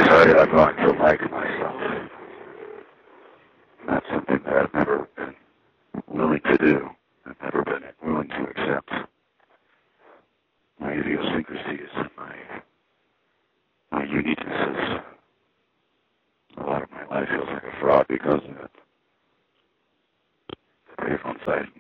decided I'm going to like myself. That's something that I've never been willing to do. I've never been willing to accept my idiosyncrasies and my uniquenesses. A lot of my life feels like a fraud because of it. The payphone side